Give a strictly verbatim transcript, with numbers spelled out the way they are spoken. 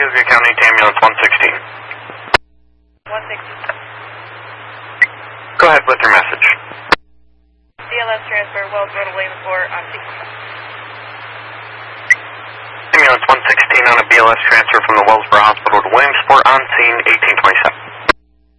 Cuyahoga County to ambulance one sixteen. one sixteen. Go ahead with your message. D L S transfer, Wells Road to Williamsport on scene. Ambulance one sixteen on a B L S transfer from the Wellsboro Hospital to Williamsport on scene eighteen twenty-seven.